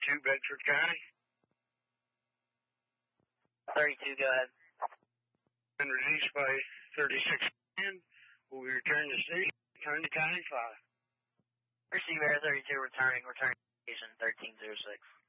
32, Bedford County. 32, go ahead. And released by 36 and will be returned to station, return to County 5. Receive Air 32, returning station 1306.